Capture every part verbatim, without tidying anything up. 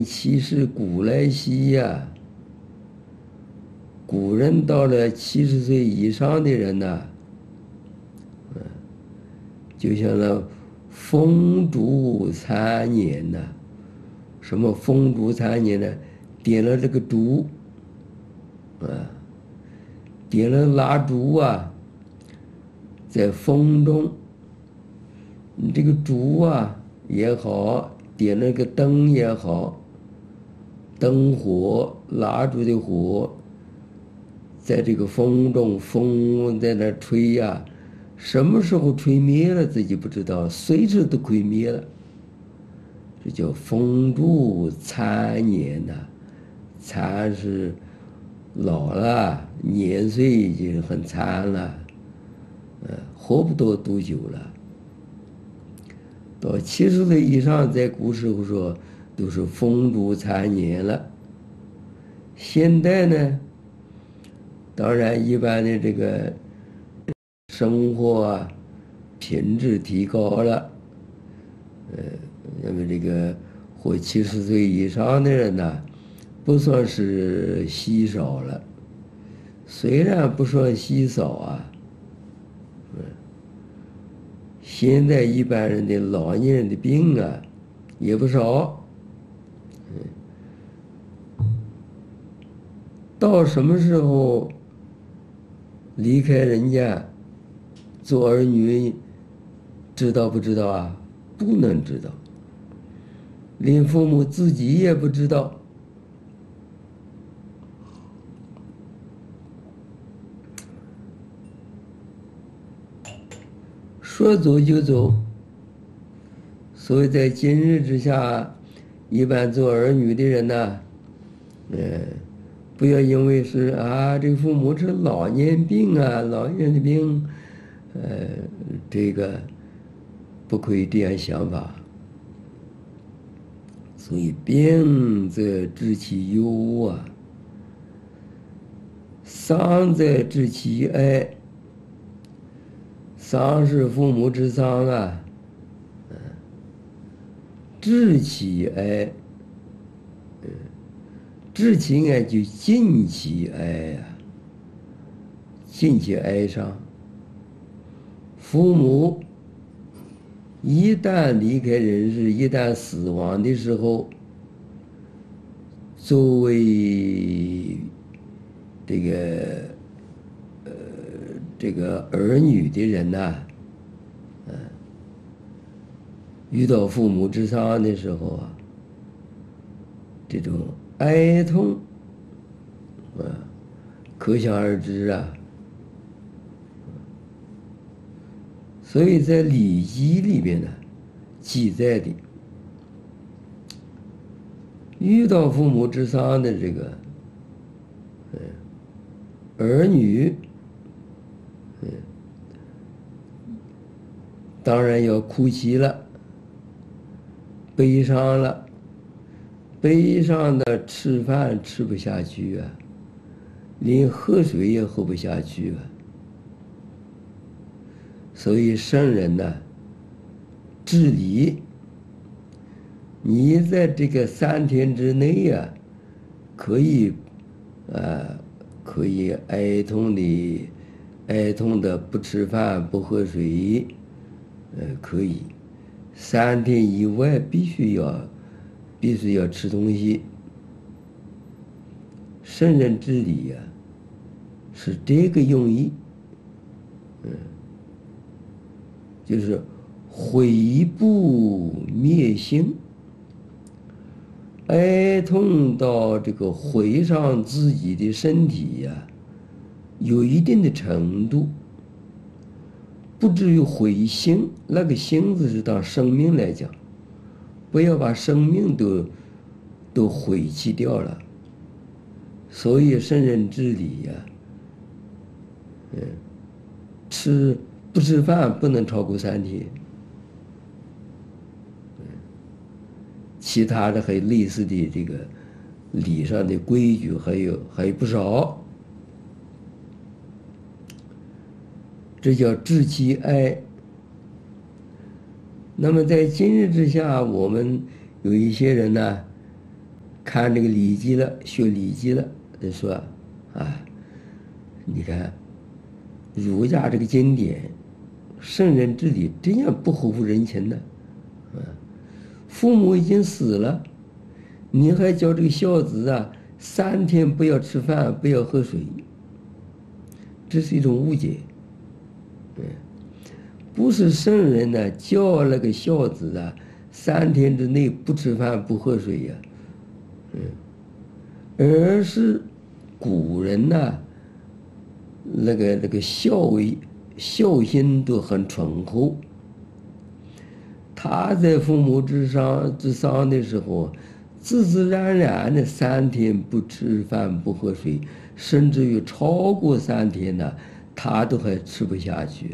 其实古来稀呀，古人到了七十岁以上的人呐，就像那风烛残年呐。什么风烛残年呢？点了这个烛，啊，点了蜡烛啊，在风中，你这个烛啊也好，点了个灯也好，灯火蜡烛的火，在这个风中，风在那吹呀，什么时候吹灭了自己不知道，随时都吹灭了。这叫风烛残年呐，残是老了，年岁已经很残了，呃，活不到多久了。到七十岁以上，在古时候说都是风烛残年了。现在呢，当然一般的这个生活啊，品质提高了，呃，那么这个活七十岁以上的人呢，不算是稀少了。虽然不算稀少啊，现在一般人的老年人的病啊，也不少。到什么时候离开人家做儿女，知道不知道啊？不能知道，连父母自己也不知道。说走就走，所以在今日之下，一般做儿女的人呢，呃，不要因为是啊，这个父母是老年病啊，老年人的病，呃，这个不可以这样想法。所以病则知其忧啊，丧则知其哀。丧是父母之丧啊，知其哀，知其哀就尽其哀呀，尽其哀伤。父母一旦离开人世，一旦死亡的时候，作为这个呃这个儿女的人呐，嗯，遇到父母之丧的时候啊，这种哀痛，啊，可想而知啊。所以在《礼记》里边呢，记载的，遇到父母之丧的这个，嗯，儿女，嗯，当然要哭泣了，悲伤了，悲伤的吃饭吃不下去啊，连喝水也喝不下去啊。所以圣人呢，治理，你在这个三天之内呀、啊，可以，呃，可以哀痛的，哀痛的不吃饭不喝水，呃，可以。三天以外必须要，必须要吃东西。圣人治理呀、啊，是这个用意，嗯。就是悔不灭性，哀痛到这个毁伤自己的身体呀、啊，有一定的程度，不至于毁性。那个性字是当生命来讲，不要把生命都都毁弃掉了。所以圣人治理呀、啊，嗯，吃。不吃饭不能超过三天，其他的还有类似的这个礼上的规矩还有还有不少，这叫知其哀。那么在今日之下，我们有一些人呢， 看这个《礼记》了，学《礼记》了，就说啊，你看儒家这个经典，圣人之礼这样不合乎人情的，啊，父母已经死了，你还叫这个孝子啊，三天不要吃饭，不要喝水，这是一种误解。嗯，不是圣人呢叫那个孝子啊，三天之内不吃饭不喝水呀，嗯，而是古人呢，那个那个孝孝心都很醇厚。他在父母之上之上的时候，自自然然的三天不吃饭不喝水，甚至于超过三天呢，他都还吃不下去。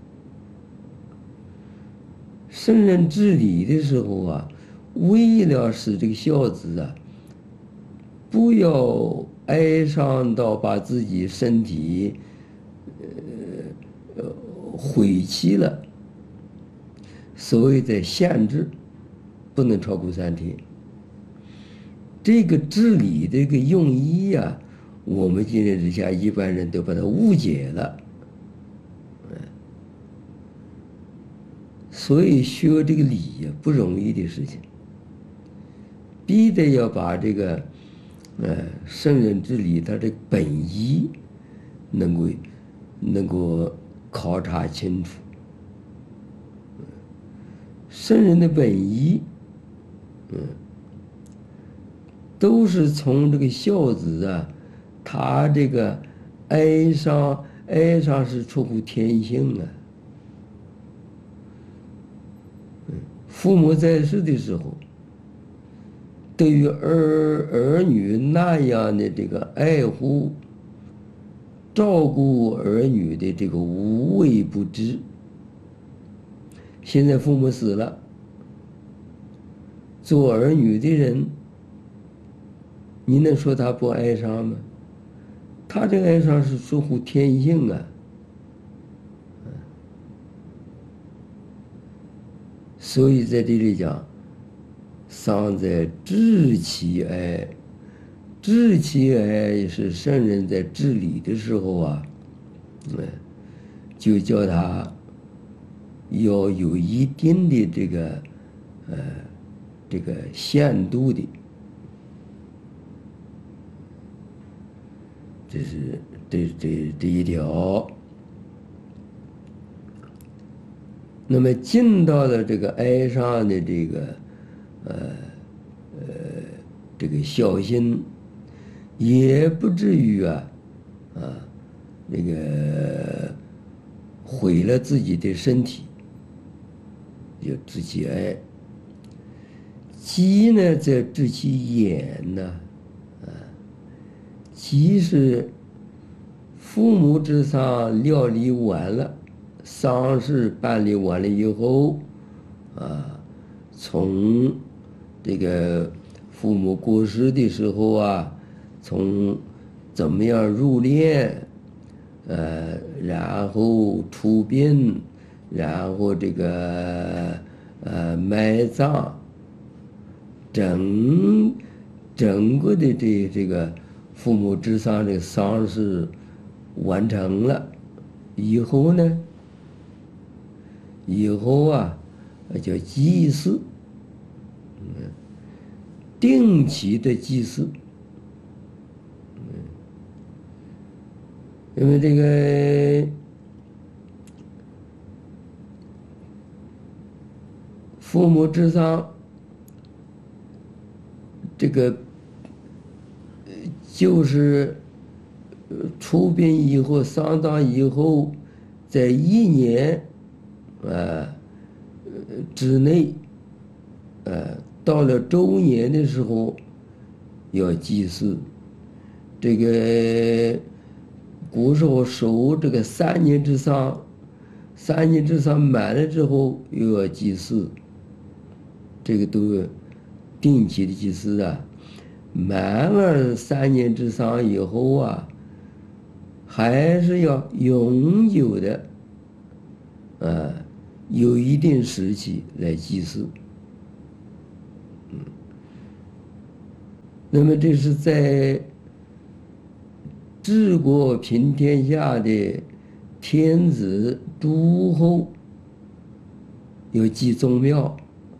圣人治理的时候啊，为了使这个孝子啊，不要哀伤到把自己身体呃毁弃了，所谓的限制不能超过三天。这个治理这个用意呀、啊，我们今天之下一般人都把它误解了。所以学这个礼呀、啊，不容易的事情，必得要把这个呃圣人之礼它的本意能够能够考察清楚。圣人的本意，嗯，都是从这个孝子啊，他这个哀伤，哀伤是出乎天性啊。嗯，父母在世的时候，对于儿儿女那样的这个爱护、照顾儿女的这个无微不至。现在父母死了，做儿女的人，你能说他不哀伤吗？他这个哀伤是出乎天性啊。所以在这里讲，丧在治其哀，治其哀是圣人在治理的时候啊，嗯，就叫他要有一定的这个呃这个限度的，这是这这这一条。那么尽到了这个哀伤的这个呃呃这个孝心，也不至于啊啊那个毁了自己的身体，就治其哀。饥呢，则治其言呢，啊，饥是父母之丧料理完了，丧事办理完了以后，啊，从这个父母过世的时候啊，从怎么样入殓，呃，然后出殡，然后这个呃埋葬，整整个的这这个父母之丧的丧事完成了以后呢，以后啊叫祭祀，嗯，定期的祭祀，嗯，因为这个父母之丧，这个就是出殡以后、丧葬以后，在一年啊之内，呃，到了周年的时候要祭祀。这个古时候守这个三年之丧，三年之丧满了之后又要祭祀，这个都定期的祭祀啊。满了三年之丧以后啊，还是要永久的，呃，有一定时期来祭祀。嗯， 那么这是在治国平天下的天子诸侯有祭宗庙，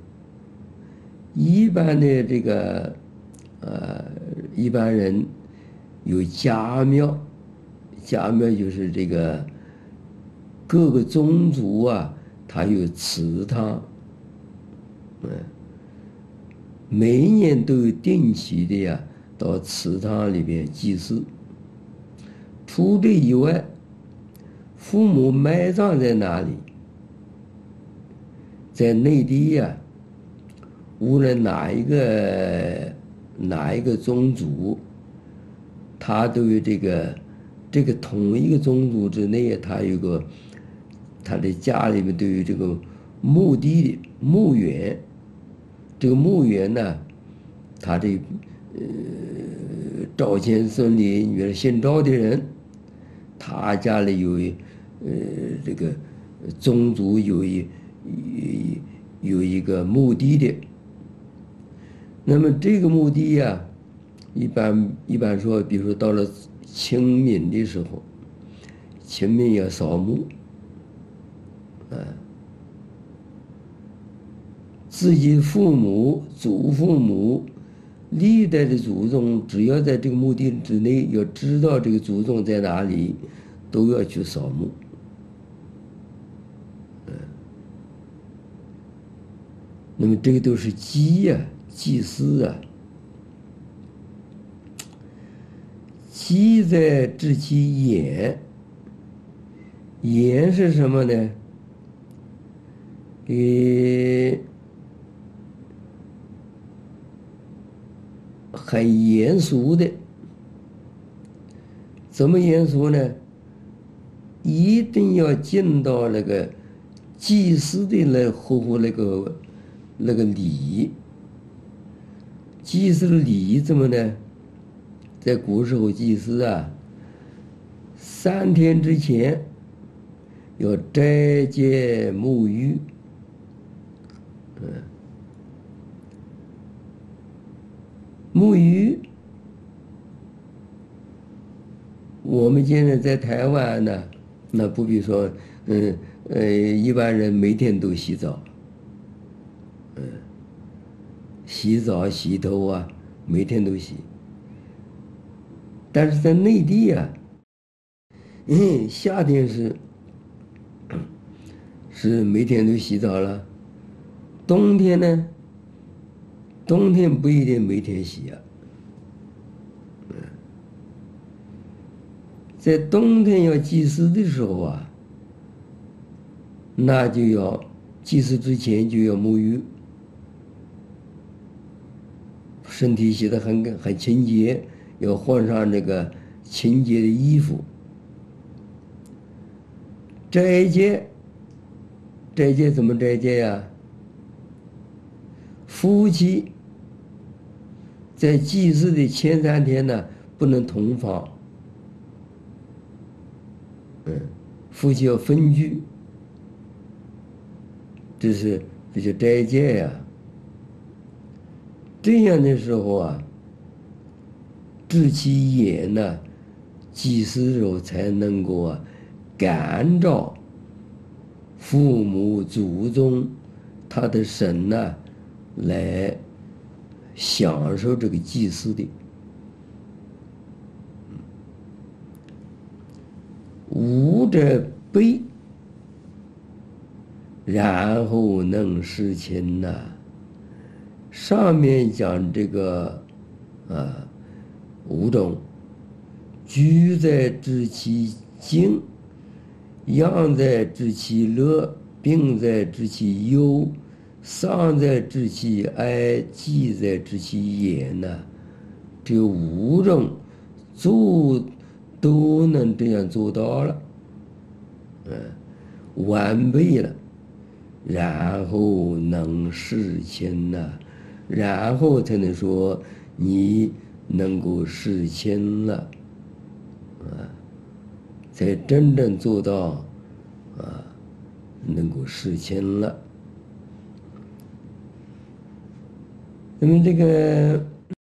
一般的这个呃一般人有家庙，家庙就是这个各个宗族啊，它有祠堂，嗯，每一年都有定期的呀，到祠堂里边祭祀。除这以外，父母埋葬在哪里？在内地呀，无论哪一个哪一个宗族，他都有这个这个同一个宗族之内，他有个他的家里面都有这个墓地的墓园。这个墓园呢，他的呃赵钱孙李，你说姓赵的人，他家里有呃这个宗族有一有一个墓地的。那么这个墓地呀、啊，一般一般说，比如说到了清明的时候，清明要扫墓，啊，自己父母、祖父母、历代的祖宗，只要在这个墓地之内，要知道这个祖宗在哪里，都要去扫墓。嗯，那么这个都是祭呀、啊，祭祀啊。祭在治其言，言是什么呢？呃，很严肃的。怎么严肃呢？一定要尽到那个祭祀的来合乎那个那个礼。祭祀的礼怎么呢？在古时候祭祀啊，三天之前要斋戒沐浴，嗯，沐浴，我们现在在台湾呢，那不必说，嗯呃，一般人每天都洗澡，嗯，洗澡洗头啊，每天都洗。但是在内地啊，嗯，夏天是是每天都洗澡了，冬天呢，冬天不一定每天洗啊。嗯，在冬天要祭祀的时候啊，那就要祭祀之前就要沐浴，身体洗得很很清洁。要换上那个清洁的衣服。斋戒，斋戒怎么斋戒呀？夫妻在祭祀的前三天呢，不能同房。嗯，夫妻要分居，这是这就斋戒呀。这样的时候啊，治其言呢，祭祀时候才能够啊感召父母祖宗他的神呢，来享受这个祭祀的。无者悲，然后能事亲呐。上面讲这个啊。五种，居在知其静，养在知其乐，病在知其忧，丧在知其哀，祭在知其言呐。这五种做都能这样做到了，嗯，完备了，然后能事亲呐，然后才能说你能够事亲了，啊，才真正做到啊，能够事亲了。那么这个